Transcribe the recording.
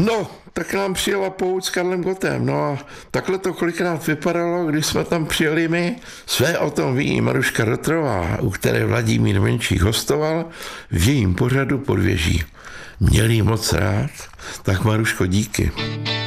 No, tak nám přijela pouť s Karlem Gottem. No a takhle to kolikrát vypadalo, když jsme tam přijeli my. Své o tom ví Maruška Rotrová, u které Vladimír Menšík hostoval v jejím pořadu Podvěží. Měl jí moc rád, tak Maruško, díky.